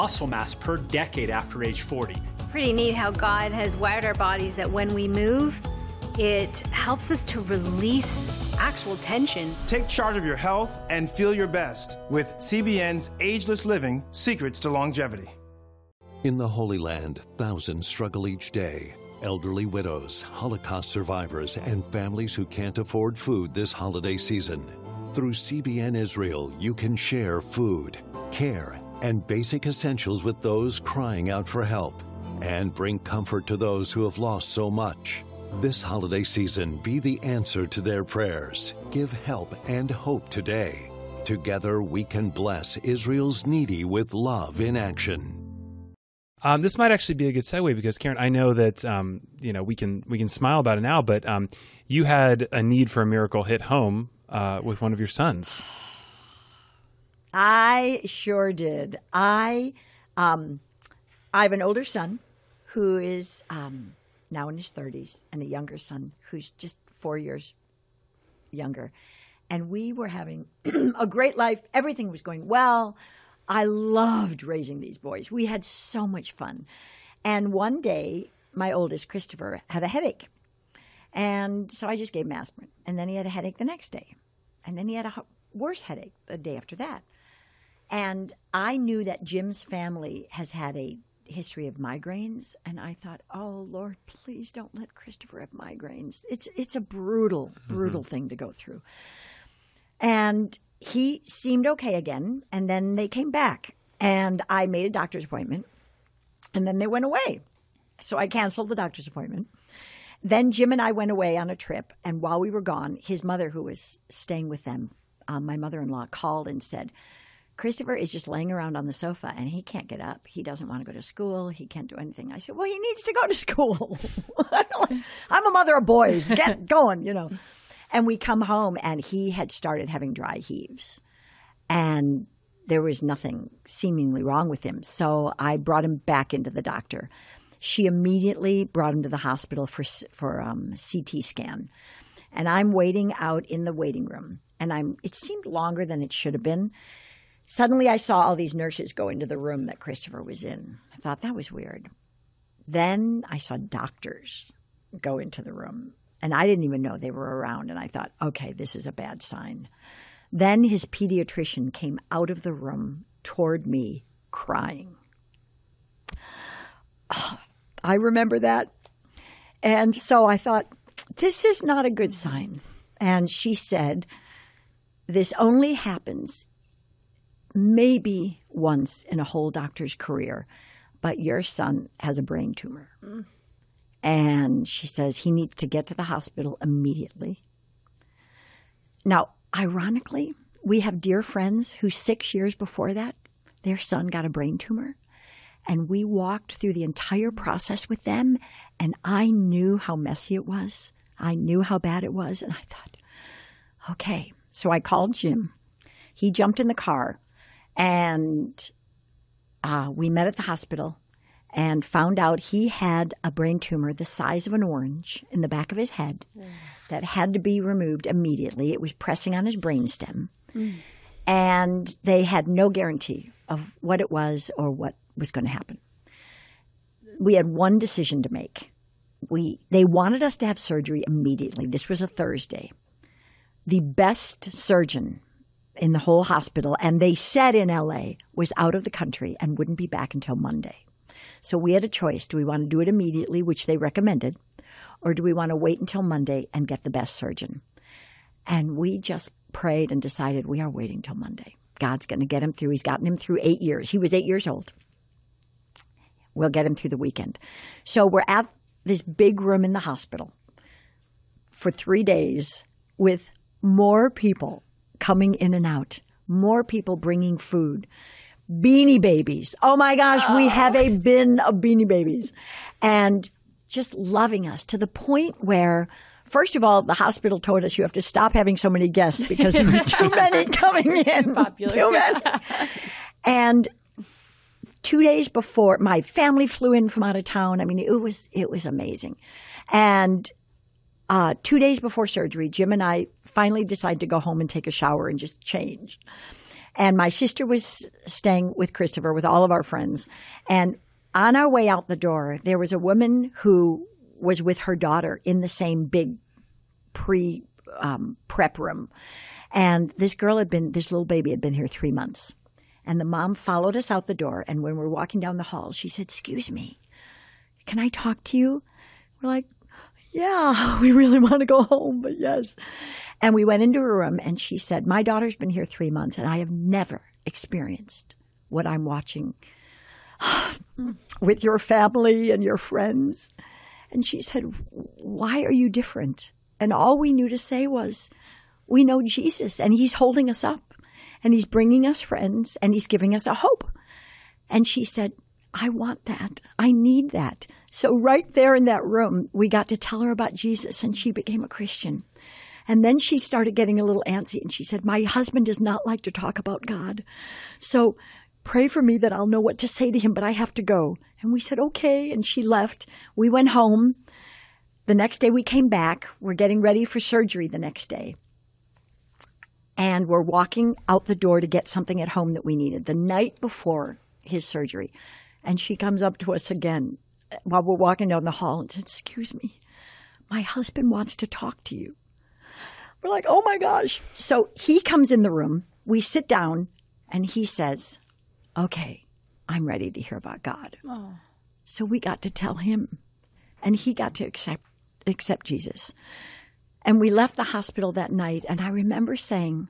muscle mass per decade after age 40. Pretty neat how God has wired our bodies that when we move, it helps us to release actual tension. Take charge of your health and feel your best with CBN's Ageless Living: Secrets to Longevity. In the Holy Land, thousands struggle each day. Elderly widows, Holocaust survivors, and families who can't afford food this holiday season. Through CBN Israel, you can share food, care, and basic essentials with those crying out for help, and bring comfort to those who have lost so much. This holiday season, be the answer to their prayers. Give help and hope today. Together, we can bless Israel's needy with love in action. This might actually be a good segue because, Karen, I know that we can smile about it now, but you had a need for a miracle hit home with one of your sons. I sure did. I have an older son who is now in his 30s and a younger son who's just 4 years younger. And we were having a great life. Everything was going well. I loved raising these boys. We had so much fun. And one day, my oldest, Christopher, had a headache. And so I just gave him aspirin. And then he had a headache the next day. And then he had a worse headache the day after that. And I knew that Jim's family has had a history of migraines. And I thought, oh, Lord, please don't let Christopher have migraines. It's a brutal, brutal thing to go through. And he seemed okay again, and then they came back. And I made a doctor's appointment, and then they went away. So I canceled the doctor's appointment. Then Jim and I went away on a trip, and while we were gone, his mother, who was staying with them, my mother-in-law, called and said, Christopher is just laying around on the sofa, and he can't get up. He doesn't want to go to school. He can't do anything. I said, well, he needs to go to school. I'm a mother of boys. Get going, And we come home, and he had started having dry heaves. And there was nothing seemingly wrong with him. So I brought him back into the doctor. She immediately brought him to the hospital for CT scan. And I'm waiting out in the waiting room. And it seemed longer than it should have been. Suddenly I saw all these nurses go into the room that Christopher was in. I thought that was weird. Then I saw doctors go into the room. And I didn't even know they were around. And I thought, okay, this is a bad sign. Then his pediatrician came out of the room toward me crying. Oh, I remember that. And so I thought, this is not a good sign. And she said, this only happens maybe once in a whole doctor's career, but your son has a brain tumor. And she says he needs to get to the hospital immediately. Now, ironically, we have dear friends who 6 years before that, their son got a brain tumor. And we walked through the entire process with them, and I knew how messy it was. I knew how bad it was, and I thought, okay. So I called Jim. He jumped in the car, and we met at the hospital. And found out he had a brain tumor the size of an orange in the back of his head that had to be removed immediately. It was pressing on his brainstem. And they had no guarantee of what it was or what was going to happen. We had one decision to make. They wanted us to have surgery immediately. This was a Thursday. The best surgeon in the whole hospital, and they said in L.A., was out of the country and wouldn't be back until Monday. So we had a choice. Do we want to do it immediately, which they recommended, or do we want to wait until Monday and get the best surgeon? And we just prayed and decided we are waiting till Monday. God's going to get him through. He's gotten him through 8 years. He was 8 years old. We'll get him through the weekend. So we're at this big room in the hospital for 3 days with more people coming in and out, more people bringing food. Beanie Babies. Oh, my gosh, we have a bin of Beanie Babies. And just loving us to the point where, first of all, the hospital told us you have to stop having so many guests because there were too many coming in. Popular. Too many. And 2 days before, my family flew in from out of town. I mean, it was amazing. And 2 days before surgery, Jim and I finally decided to go home and take a shower and just change. And my sister was staying with Christopher with all of our friends. And on our way out the door, there was a woman who was with her daughter in the same big prep room. And this little baby had been here 3 months. And the mom followed us out the door. And when we were walking down the hall, she said, "Excuse me, can I talk to you?" We're like, "Yeah, we really want to go home, but yes." And we went into her room and she said, "My daughter's been here 3 months and I have never experienced what I'm watching with your family and your friends." And she said, "Why are you different?" And all we knew to say was, "We know Jesus and he's holding us up and he's bringing us friends and he's giving us a hope." And she said, "I want that. I need that." So right there in that room, we got to tell her about Jesus and she became a Christian. And then she started getting a little antsy and she said, "My husband does not like to talk about God. So pray for me that I'll know what to say to him, but I have to go." And we said, "Okay." And she left. We went home. The next day we came back. We're getting ready for surgery the next day. And we're walking out the door to get something at home that we needed the night before his surgery. And she comes up to us again while we're walking down the hall and said, "Excuse me, my husband wants to talk to you." We're like, "Oh my gosh." So he comes in the room. We sit down and he says, "Okay, I'm ready to hear about God." Oh. So we got to tell him and he got to accept Jesus. And we left the hospital that night. And I remember saying,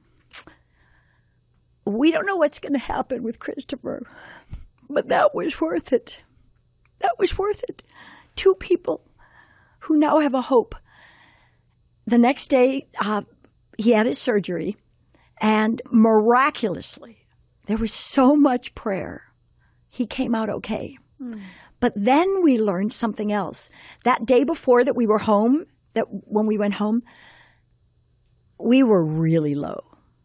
"We don't know what's going to happen with Christopher, but that was worth it. That was worth it." 2 people who now have a hope. The next day, he had his surgery, and miraculously, there was so much prayer. He came out okay. But then we learned something else. That day before that we were home, when we went home, we were really low.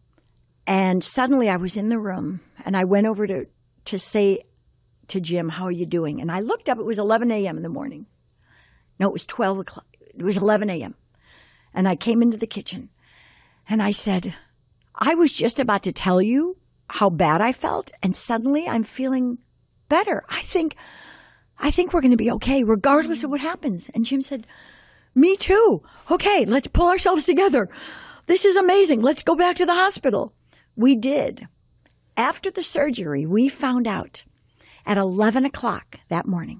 And suddenly I was in the room, and I went over to say to Jim, "How are you doing?" And I looked up. It was 11 a.m. in the morning. No, it was 12 o'clock. It was 11 a.m. And I came into the kitchen, and I said, "I was just about to tell you how bad I felt, and suddenly I'm feeling better. I think we're going to be okay, regardless of what happens." And Jim said, "Me too. Okay, let's pull ourselves together. This is amazing. Let's go back to the hospital." We did. After the surgery, we found out at 11 o'clock that morning,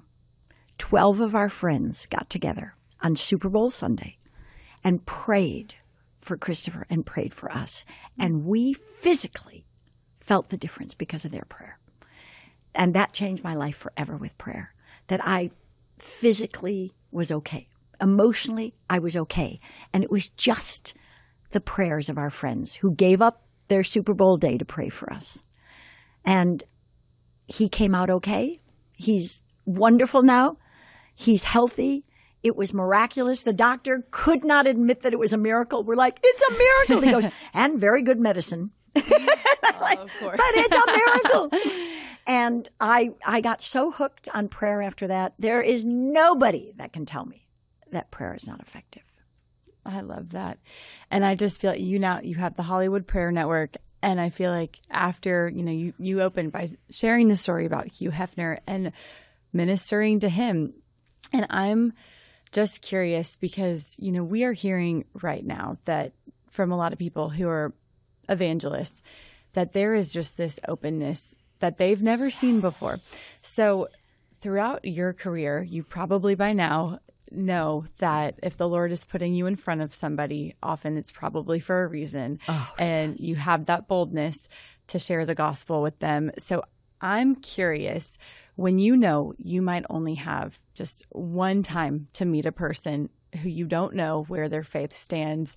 12 of our friends got together on Super Bowl Sunday and prayed for Christopher and prayed for us. And we physically felt the difference because of their prayer. And that changed my life forever with prayer, that I physically was okay. Emotionally, I was okay. And it was just the prayers of our friends who gave up their Super Bowl day to pray for us. And he came out okay. He's wonderful now. He's healthy. It was miraculous. The doctor could not admit that it was a miracle. We're like, "It's a miracle." He goes, "And very good medicine." Like, of course. But it's a miracle. And I got so hooked on prayer after that. There is nobody that can tell me that prayer is not effective. I love that. And I just feel like you have the Hollywood Prayer Network. And I feel like after, you opened by sharing the story about Hugh Hefner and ministering to him. And I'm just curious because, we are hearing right now that from a lot of people who are evangelists, that there is just this openness that they've never seen before. So throughout your career, you probably by now know that if the Lord is putting you in front of somebody, often it's probably for a reason. Oh, and yes. You have that boldness to share the gospel with them. So I'm curious, when you might only have just one time to meet a person who you don't know where their faith stands,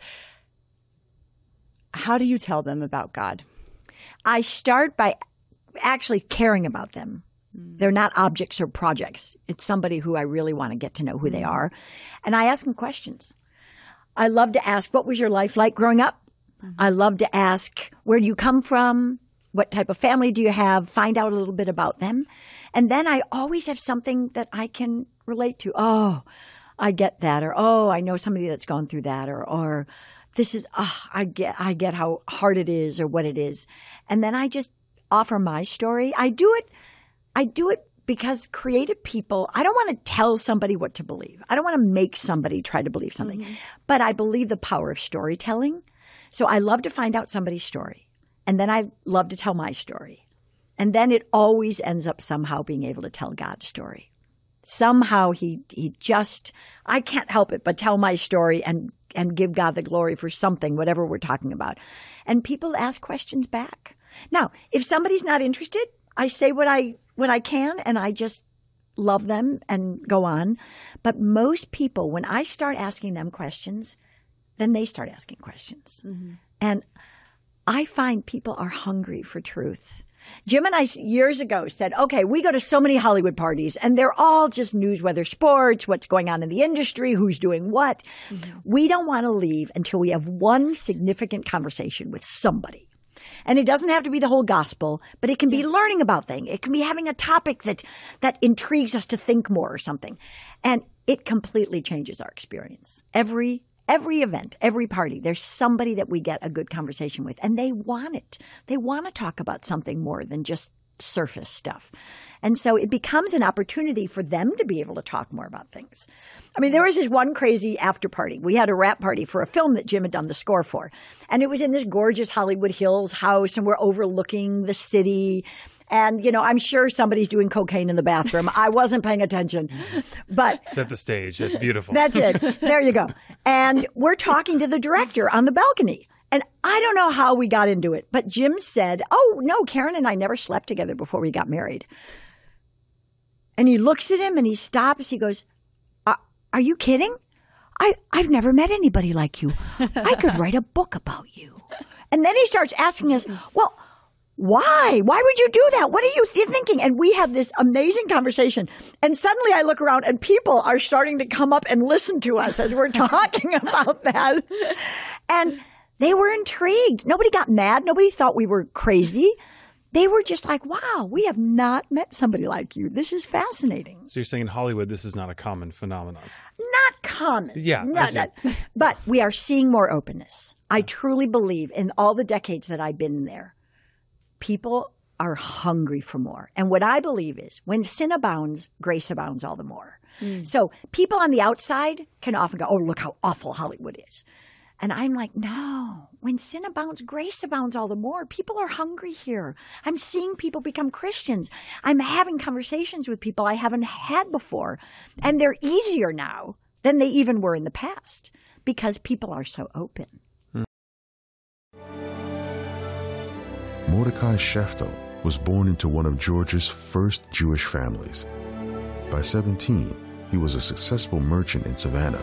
how do you tell them about God? I start by actually caring about them. They're not objects or projects. It's somebody who I really want to get to know who they are. And I ask them questions. I love to ask, what was your life like growing up? I love to ask, where do you come from? What type of family do you have? Find out a little bit about them. And then I always have something that I can relate to. Oh, I get that. Or, oh, I know somebody that's gone through that. Or this is, I get how hard it is or what it is. And then I just offer my story. I do it because creative people, I don't want to tell somebody what to believe. I don't want to make somebody try to believe something. But I believe the power of storytelling. So I love to find out somebody's story. And then I love to tell my story. And then it always ends up somehow being able to tell God's story. Somehow he just, I can't help it but tell my story and give God the glory for something, whatever we're talking about. And people ask questions back. Now, if somebody's not interested, I say what I can, and I just love them and go on. But most people, when I start asking them questions, then they start asking questions. And I find people are hungry for truth. Jim and I years ago said, okay, we go to so many Hollywood parties and they're all just news, weather, sports, what's going on in the industry, who's doing what. We don't want to leave until we have one significant conversation with somebody. And it doesn't have to be the whole gospel, but it can be learning about things. It can be having a topic that intrigues us to think more or something. And it completely changes our experience. Every event, every party, there's somebody that we get a good conversation with, and they want it. They want to talk about something more than just surface stuff. And so it becomes an opportunity for them to be able to talk more about things. I mean, there was this one crazy after party. We had a wrap party for a film that Jim had done the score for. And it was in this gorgeous Hollywood Hills house, and we're overlooking the city. And, you know, I'm sure somebody's doing cocaine in the bathroom. I wasn't paying attention. But set the stage. That's beautiful. That's it. There you go. And we're talking to the director on the balcony. And I don't know how we got into it, but Jim said, oh, no, Karen and I never slept together before we got married. And he looks at him and he stops. He goes, are you kidding? I've never met anybody like you. I could write a book about you. And then he starts asking us, well, why? Why would you do that? What are you thinking? And we have this amazing conversation. And suddenly I look around and people are starting to come up and listen to us as we're talking about that. And they were intrigued. Nobody got mad. Nobody thought we were crazy. They were just like, wow, we have not met somebody like you. This is fascinating. So you're saying in Hollywood, this is not a common phenomenon? Not common. Yeah. But we are seeing more openness. I truly believe in all the decades that I've been there, people are hungry for more. And what I believe is when sin abounds, grace abounds all the more. So people on the outside can often go, oh, look how awful Hollywood is. And I'm like, no, when sin abounds, grace abounds all the more. People are hungry here. I'm seeing people become Christians. I'm having conversations with people I haven't had before. And they're easier now than they even were in the past because people are so open. Mordecai Sheftel was born into one of Georgia's first Jewish families. By 17, he was a successful merchant in Savannah.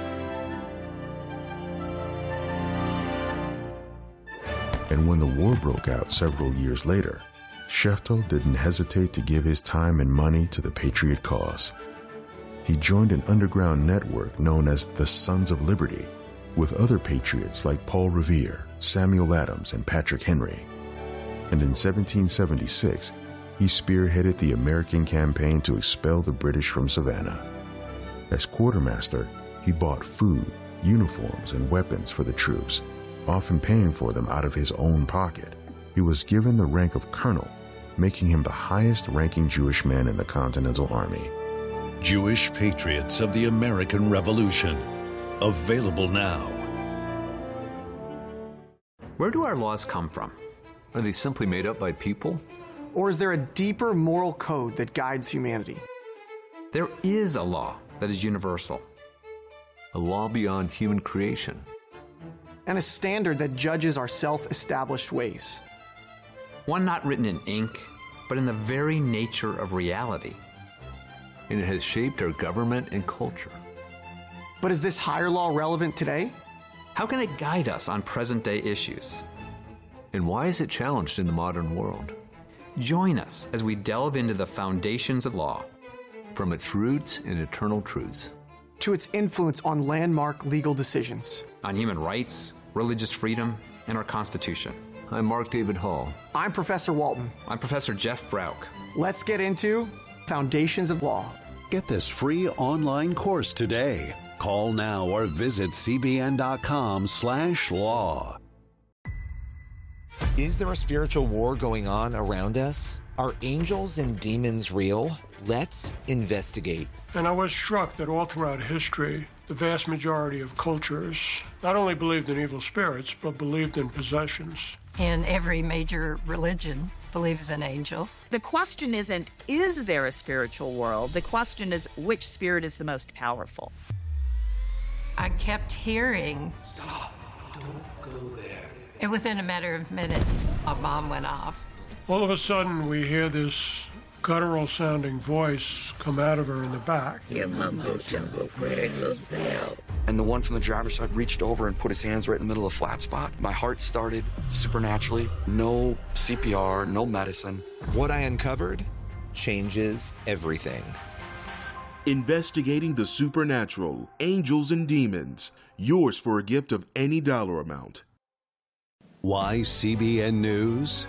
And when the war broke out several years later, Sheftel didn't hesitate to give his time and money to the Patriot cause. He joined an underground network known as the Sons of Liberty, with other patriots like Paul Revere, Samuel Adams, and Patrick Henry. And in 1776, he spearheaded the American campaign to expel the British from Savannah. As quartermaster, he bought food, uniforms, and weapons for the troops, often paying for them out of his own pocket. He was given the rank of colonel, making him the highest-ranking Jewish man in the Continental Army. Jewish Patriots of the American Revolution. Available now. Where do our laws come from? Are they simply made up by people? Or is there a deeper moral code that guides humanity? There is a law that is universal. A law beyond human creation. And a standard that judges our self-established ways. One not written in ink, but in the very nature of reality. And it has shaped our government and culture. But is this higher law relevant today? How can it guide us on present-day issues? And why is it challenged in the modern world? Join us as we delve into the foundations of law. From its roots and eternal truths. To its influence on landmark legal decisions. On human rights, religious freedom, and our Constitution. I'm Mark David Hall. I'm Professor Walton. I'm Professor Jeff Brauch. Let's get into Foundations of Law. Get this free online course today. Call now or visit cbn.com/law. Is there a spiritual war going on around us? Are angels and demons real? Let's investigate. And I was struck that all throughout history, the vast majority of cultures not only believed in evil spirits, but believed in possessions. And every major religion believes in angels. The question isn't, is there a spiritual world? The question is, which spirit is the most powerful? I kept hearing, "Stop, don't go there." And within a matter of minutes, a bomb went off. All of a sudden, we hear this guttural-sounding voice come out of her in the back. Your mumbo-jumbo prayers will fail. And the one from the driver's side reached over and put his hands right in the middle of the flat spot. My heart started supernaturally. No CPR, no medicine. What I uncovered changes everything. Investigating the supernatural, angels and demons. Yours for a gift of any dollar amount. Why CBN News?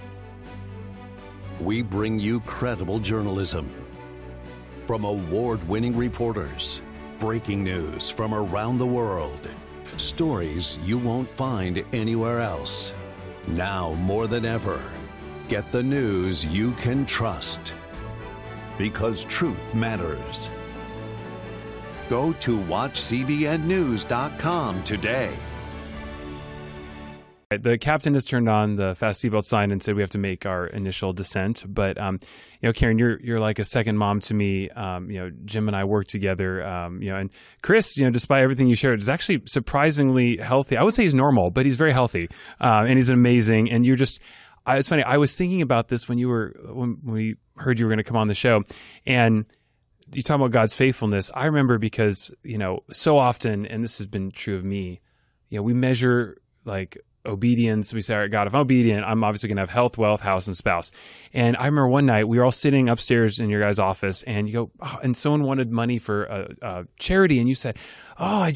We bring you credible journalism from award-winning reporters, breaking news from around the world, stories you won't find anywhere else. Now more than ever, get the news you can trust, because truth matters. Go to watchcbnnews.com today. The captain has turned on the fast seatbelt sign and said we have to make our initial descent. But Karen, you're like a second mom to me. Jim and I work together. And Chris, despite everything you shared, is actually surprisingly healthy. I would say he's normal, but he's very healthy, and he's amazing. And you're just. It's funny. I was thinking about this when we heard you were going to come on the show, and you talk about God's faithfulness. I remember because so often, and this has been true of me. We measure like obedience. We say, all right, God, if I'm obedient, I'm obviously going to have health, wealth, house, and spouse. And I remember one night we were all sitting upstairs in your guys' office, and you go, and someone wanted money for a charity, and you said, I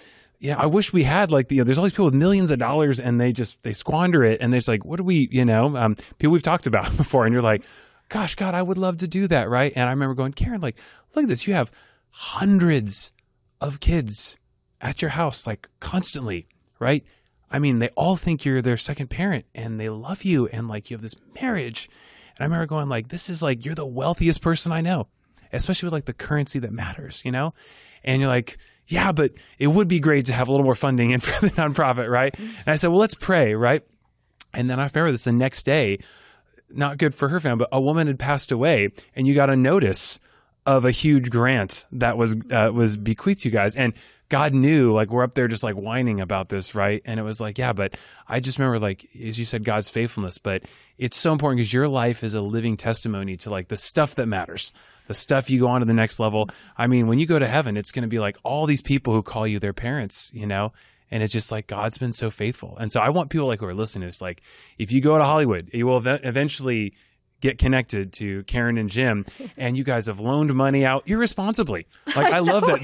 wish we had there's all these people with millions of dollars, and they squander it, and they're just like, what do we, people we've talked about before, and you're like, gosh, God, I would love to do that, right? And I remember going, Karen, look at this, you have hundreds of kids at your house, constantly, right? I mean, they all think you're their second parent, and they love you, and you have this marriage. And I remember going this is you're the wealthiest person I know, especially with the currency that matters, And you're like, yeah, but it would be great to have a little more funding in for the nonprofit, right? And I said, well, let's pray, right? And then I remember this the next day, not good for her family, but a woman had passed away, and you got a notice of a huge grant that was bequeathed to you guys. And God knew, we're up there just whining about this, right? And it was yeah, but I just remember, as you said, God's faithfulness. But it's so important because your life is a living testimony to the stuff that matters, the stuff you go on to the next level. I mean, when you go to heaven, it's going to be all these people who call you their parents, and it's just God's been so faithful. And so I want people who are listening, it's if you go to Hollywood, you will eventually get connected to Karen and Jim, and you guys have loaned money out irresponsibly. I love that.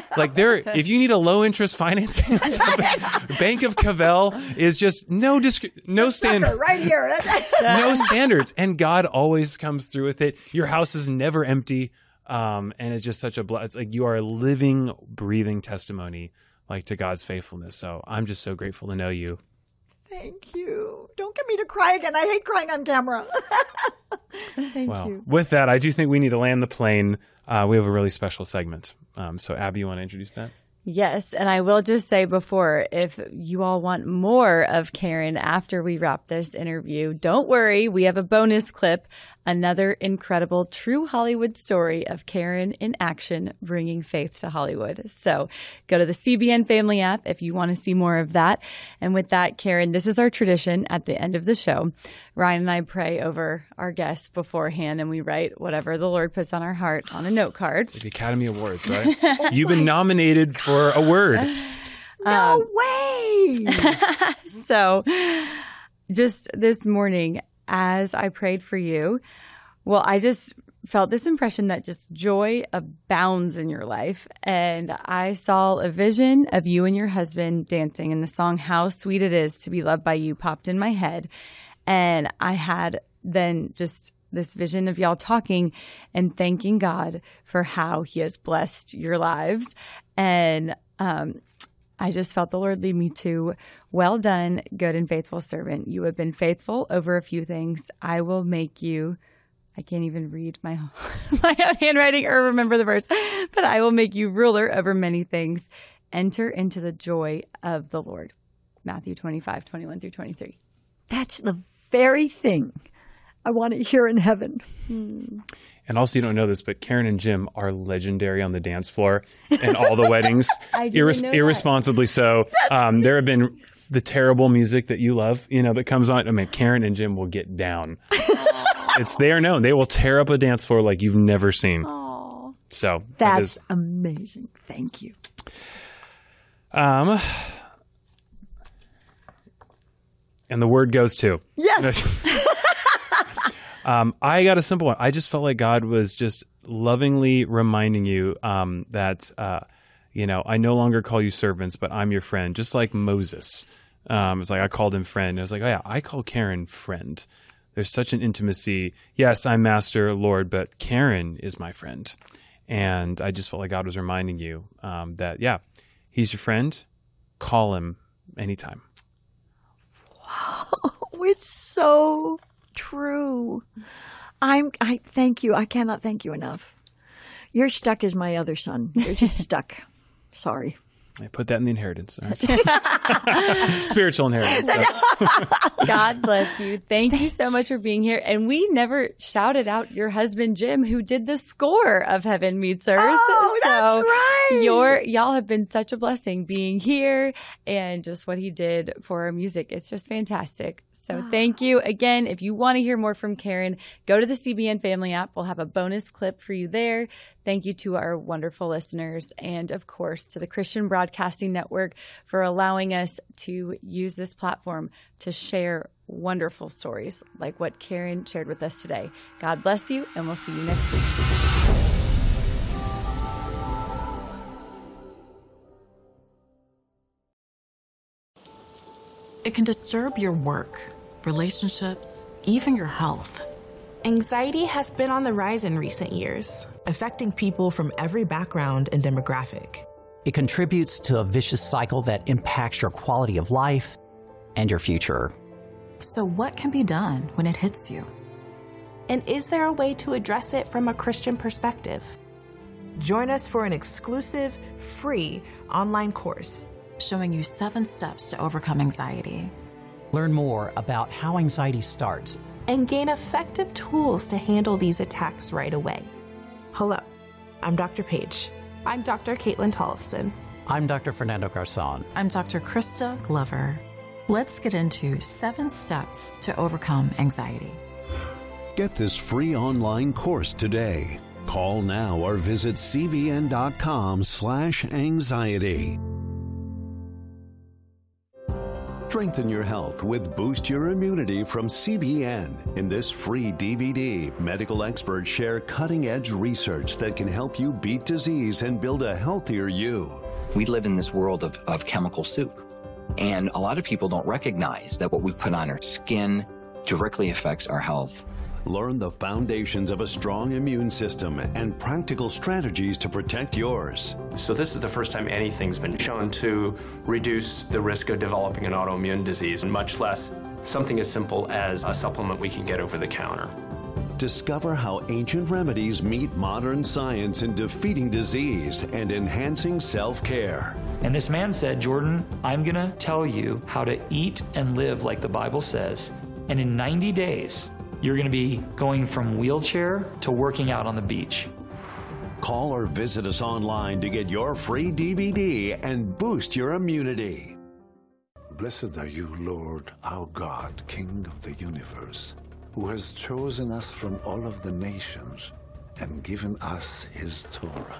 If you need a low interest financing, Bank of Cavell is just no standard right here. No standards, and God always comes through with it. Your house is never empty, and it's just such a blessing. It's you are a living, breathing testimony, to God's faithfulness. So I'm just so grateful to know you. Thank you. Don't get me to cry again. I hate crying on camera. Thank you. With that, I do think we need to land the plane. We have a really special segment. So, Abby, you want to introduce that? Yes, and I will just say before, if you all want more of Karen after we wrap this interview, don't worry. We have a bonus clip, another incredible true Hollywood story of Karen in action, bringing faith to Hollywood. So go to the CBN Family app if you want to see more of that. And with that, Karen, this is our tradition at the end of the show. Ryan and I pray over our guests beforehand, and we write whatever the Lord puts on our heart on a note card. It's like the Academy Awards, right? You've been nominated for a word. No way! So just this morning, as I prayed for you, I just felt this impression that just joy abounds in your life. And I saw a vision of you and your husband dancing, and the song How Sweet It Is to Be Loved by You popped in my head. And I had then just this vision of y'all talking and thanking God for how he has blessed your lives. And I just felt the Lord lead me to, well done, good and faithful servant. You have been faithful over a few things. I will make you, I can't even read my own handwriting or remember the verse, but I will make you ruler over many things. Enter into the joy of the Lord. Matthew 25, 21 through 23. That's the very thing I want to hear in heaven. And also, you don't know this, but Karen and Jim are legendary on the dance floor in all the weddings. I didn't know that. Irresponsibly so. There have been the terrible music that you love, that comes on. I mean, Karen and Jim will get down. They are known. They will tear up a dance floor like you've never seen. Aww. So that's amazing. Thank you. And the word goes to. Yes. I got a simple one. I just felt like God was just lovingly reminding you that, I no longer call you servants, but I'm your friend, just like Moses. It's like I called him friend. I was like, oh, yeah, I call Karen friend. There's such an intimacy. Yes, I'm Master, Lord, but Karen is my friend. And I just felt like God was reminding you that, yeah, he's your friend. Call him anytime. Wow, it's so true. I thank you. I cannot thank you enough. You're stuck as my other son. You're just stuck. Sorry. I put that in the inheritance. Spiritual inheritance. God bless you. Thank you so much for being here. And we never shouted out your husband, Jim, who did the score of Heaven Meets Earth. Oh, that's right. Y'all have been such a blessing being here and just what he did for our music. It's just fantastic. So thank you. Again, if you want to hear more from Karen, go to the CBN Family app. We'll have a bonus clip for you there. Thank you to our wonderful listeners and, of course, to the Christian Broadcasting Network for allowing us to use this platform to share wonderful stories like what Karen shared with us today. God bless you, and we'll see you next week. It can disturb your work, relationships, even your health. Anxiety has been on the rise in recent years, affecting people from every background and demographic. It contributes to a vicious cycle that impacts your quality of life and your future. So what can be done when it hits you? And is there a way to address it from a Christian perspective? Join us for an exclusive, free online course showing you 7 steps to overcome anxiety. Learn more about how anxiety starts and gain effective tools to handle these attacks right away. Hello, I'm Dr. Paige. I'm Dr. Caitlin Tollefson. I'm Dr. Fernando Garzon. I'm Dr. Krista Glover. Let's get into 7 steps to overcome anxiety. Get this free online course today. Call now or visit cbn.com/anxiety. Strengthen your health with Boost Your Immunity from CBN. In this free DVD, medical experts share cutting-edge research that can help you beat disease and build a healthier you. We live in this world of chemical soup, and a lot of people don't recognize that what we put on our skin directly affects our health. Learn the foundations of a strong immune system and practical strategies to protect yours. So this is the first time anything's been shown to reduce the risk of developing an autoimmune disease, much less something as simple as a supplement we can get over the counter. Discover how ancient remedies meet modern science in defeating disease and enhancing self-care. And this man said, Jordan, I'm going to tell you how to eat and live like the Bible says. And in 90 days, you're going to be going from wheelchair to working out on the beach. Call or visit us online to get your free DVD and boost your immunity. Blessed are you, Lord, our God, King of the universe, who has chosen us from all of the nations and given us his Torah.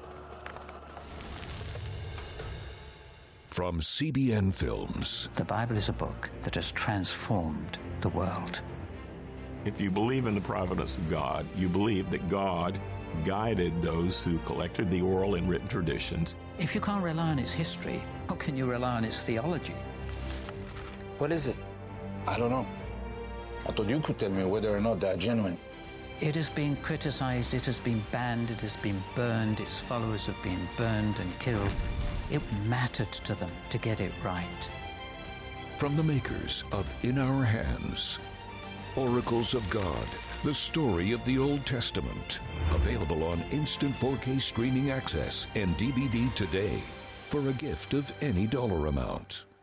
From CBN Films. The Bible is a book that has transformed the world. If you believe in the providence of God, you believe that God guided those who collected the oral and written traditions. If you can't rely on its history, how can you rely on its theology? What is it? I don't know. I thought you could tell me whether or not they're genuine. It has been criticized, it has been banned, it has been burned, its followers have been burned and killed. It mattered to them to get it right. From the makers of In Our Hands, Oracles of God, the story of the Old Testament. Available on instant 4K streaming access and DVD today for a gift of any dollar amount.